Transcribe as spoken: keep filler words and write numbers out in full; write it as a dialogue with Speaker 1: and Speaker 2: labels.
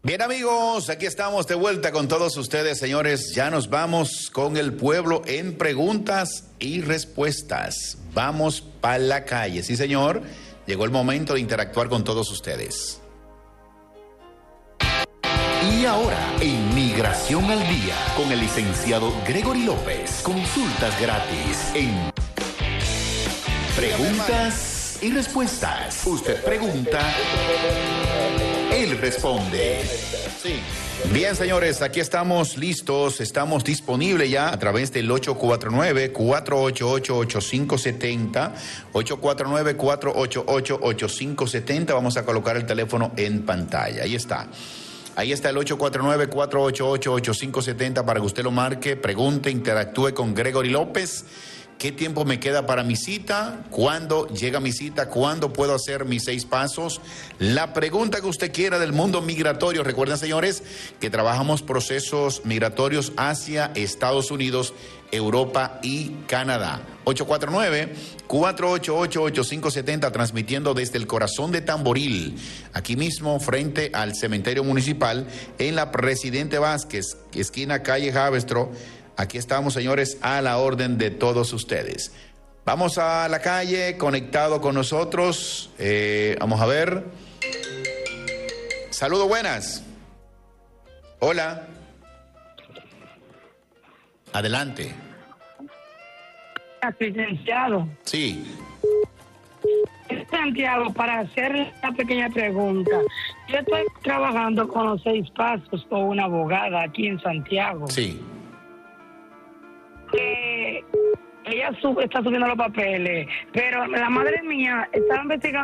Speaker 1: Bien, amigos, aquí estamos de vuelta con todos ustedes, señores. Ya nos vamos con el pueblo en preguntas y respuestas. Vamos para la calle. Sí, señor. Llegó el momento de interactuar con todos ustedes.
Speaker 2: Y ahora, en Migración al Día, con el licenciado Gregory López. Consultas gratis en Preguntas y Respuestas. Usted pregunta, él responde.
Speaker 1: Sí. Bien, señores, aquí estamos listos, estamos disponibles ya a través del ocho cuatro nueve, cuatro ocho ocho, ocho cinco siete cero, ocho cuatro nueve, cuatro ocho ocho, ocho cinco siete cero. Vamos a colocar el teléfono en pantalla. Ahí está. Ahí está el ocho cuatro nueve, cuatro ocho ocho, ocho cinco siete cero para que usted lo marque, pregunte, interactúe con Gregory López. ¿Qué tiempo me queda para mi cita? ¿Cuándo llega mi cita? ¿Cuándo puedo hacer mis seis pasos? La pregunta que usted quiera del mundo migratorio. Recuerden, señores, que trabajamos procesos migratorios hacia Estados Unidos, Europa y Canadá. ocho cuatro nueve, cuatro ocho ocho, ocho cinco siete cero, transmitiendo desde el corazón de Tamboril, aquí mismo frente al cementerio municipal, en la Presidente Vázquez, esquina calle Javestro. Aquí estamos, señores, a la orden de todos ustedes. Vamos a la calle, conectado con nosotros. Eh, vamos a ver. Saludos, buenas. Hola. Adelante.
Speaker 3: Licenciado.
Speaker 1: Sí.
Speaker 3: Santiago, para hacer una pequeña pregunta. Yo estoy trabajando con los seis pasos con una abogada aquí en Santiago.
Speaker 1: Sí.
Speaker 3: Eh, ella sube, está subiendo los papeles, pero la madre mía estaba investigando